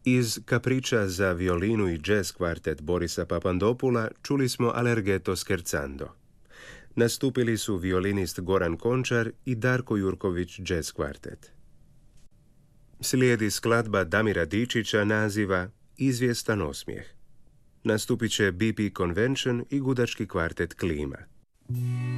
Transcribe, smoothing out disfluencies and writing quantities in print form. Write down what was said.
Iz Kapriča za violinu i jazz kvartet Borisa Papandopula čuli smo Allegretto scherzando. Nastupili su violinist Goran Končar i Darko Jurković jazz kvartet. Slijedi skladba Damira Dičića naziva Izvjestan osmijeh. Nastupit će BP Convention i gudački kvartet Klima.